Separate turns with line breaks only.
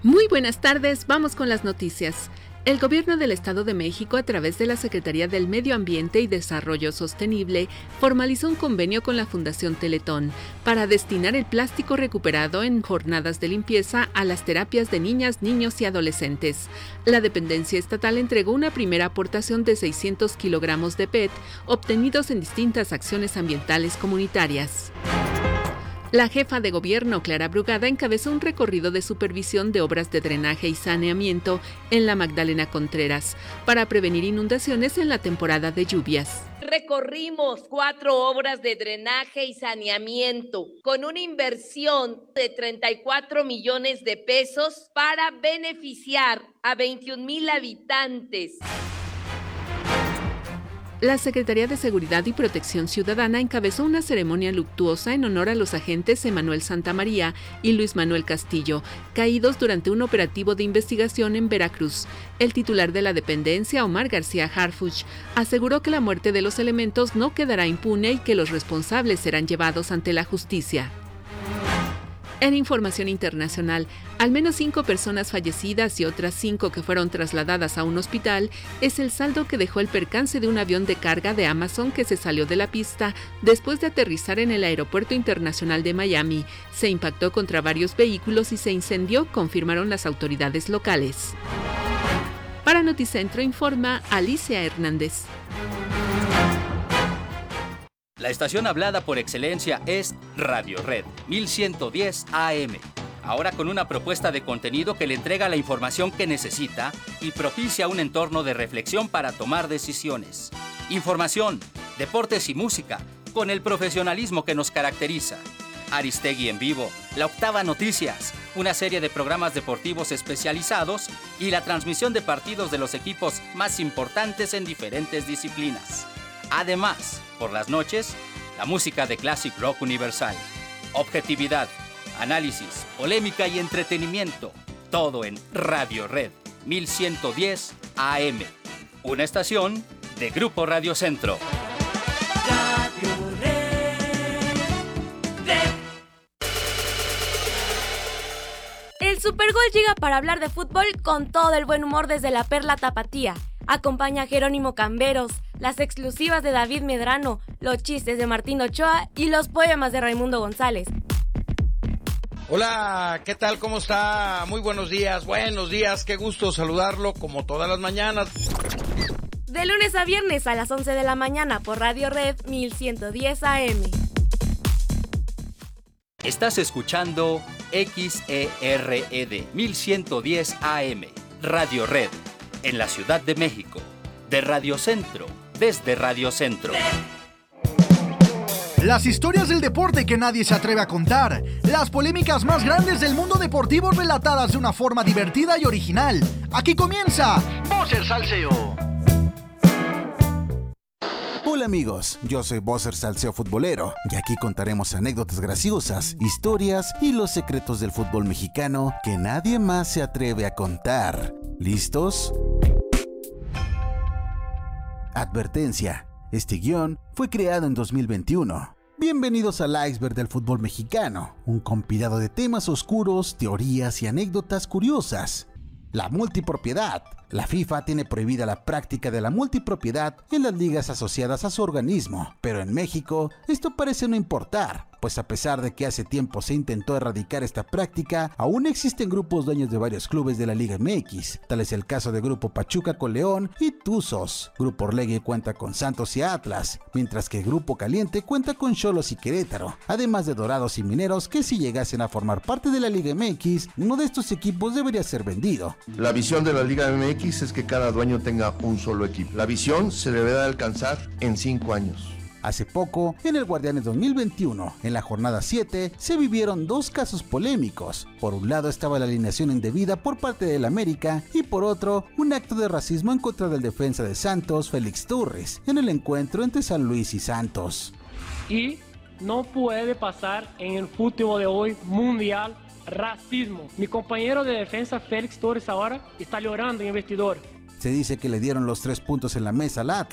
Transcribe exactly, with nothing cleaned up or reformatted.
Muy buenas tardes, vamos con las noticias. El Gobierno del Estado de México, a través de la Secretaría del Medio Ambiente y Desarrollo Sostenible, formalizó un convenio con la Fundación Teletón para destinar el plástico recuperado en jornadas de limpieza a las terapias de niñas, niños y adolescentes. La dependencia estatal entregó una primera aportación de seiscientos kilogramos de P E T obtenidos en distintas acciones ambientales comunitarias. La jefa de gobierno, Clara Brugada, encabezó un recorrido de supervisión de obras de drenaje y saneamiento en la Magdalena Contreras para prevenir inundaciones en la temporada de lluvias.
Recorrimos cuatro obras de drenaje y saneamiento con una inversión de treinta y cuatro millones de pesos para beneficiar a veintiún mil habitantes.
La Secretaría de Seguridad y Protección Ciudadana encabezó una ceremonia luctuosa en honor a los agentes Emanuel Santamaría y Luis Manuel Castillo, caídos durante un operativo de investigación en Veracruz. El titular de la dependencia, Omar García Harfuch, aseguró que la muerte de los elementos no quedará impune y que los responsables serán llevados ante la justicia. En información internacional, al menos cinco personas fallecidas y otras cinco que fueron trasladadas a un hospital es el saldo que dejó el percance de un avión de carga de Amazon que se salió de la pista después de aterrizar en el Aeropuerto Internacional de Miami. Se impactó contra varios vehículos y se incendió, confirmaron las autoridades locales. Para Noticentro informa Alicia Hernández.
La estación hablada por excelencia es Radio Red mil ciento diez A M. Ahora con una propuesta de contenido que le entrega la información que necesita y propicia un entorno de reflexión para tomar decisiones. Información, deportes y música, con el profesionalismo que nos caracteriza. Aristegui en vivo, La Octava Noticias, una serie de programas deportivos especializados y la transmisión de partidos de los equipos más importantes en diferentes disciplinas. Además, por las noches, la música de Classic Rock Universal. Objetividad, análisis, polémica y entretenimiento. Todo en Radio Red mil ciento diez A M. Una estación de Grupo Radio Centro.
Radio Red, Red.
El Supergol llega para hablar de fútbol con todo el buen humor desde la Perla Tapatía. Acompaña a Jerónimo Camberos, las exclusivas de David Medrano, los chistes de Martín Ochoa y los poemas de Raimundo González.
Hola, ¿qué tal? ¿Cómo está? Muy buenos días, buenos días, qué gusto saludarlo como todas las mañanas.
De lunes a viernes a las once de la mañana por Radio Red mil ciento diez A M.
Estás escuchando X E R E D mil ciento diez A M, Radio Red, en la Ciudad de México, de Radio Centro, desde Radio Centro.
Las historias del deporte que nadie se atreve a contar, las polémicas más grandes del mundo deportivo relatadas de una forma divertida y original. Aquí comienza Bosser Salseo.
Hola amigos, yo soy Bosser Salseo Futbolero y aquí contaremos anécdotas graciosas, historias y los secretos del fútbol mexicano que nadie más se atreve a contar. ¿Listos? Advertencia, este guión fue creado en dos mil veintiuno. Bienvenidos al iceberg del fútbol mexicano, un compilado de temas oscuros, teorías y anécdotas curiosas. La multipropiedad. La FIFA tiene prohibida la práctica de la multipropiedad en las ligas asociadas a su organismo, pero en México esto parece no importar, pues a pesar de que hace tiempo se intentó erradicar esta práctica, aún existen grupos dueños de varios clubes de la Liga M X, tal es el caso de Grupo Pachuca con León y Tuzos. Grupo Orlegui cuenta con Santos y Atlas, mientras que Grupo Caliente cuenta con Xolos y Querétaro, además de Dorados y Mineros que si llegasen a formar parte de la Liga M X, uno de estos equipos debería ser vendido.
La visión de la Liga M X es que cada dueño tenga un solo equipo. La visión se deberá de alcanzar en cinco años.
Hace poco, en el Guardianes dos mil veintiuno, en la jornada siete, se vivieron dos casos polémicos. Por un lado estaba la alineación indebida por parte del América y por otro, un acto de racismo en contra del defensa de Santos, Félix Torres, en el encuentro entre San Luis y Santos.
Y no puede pasar en el fútbol de hoy mundial racismo. Mi compañero de defensa, Félix Torres, ahora está llorando en el vestidor.
Se dice que le dieron los tres puntos en la mesa al Atlas.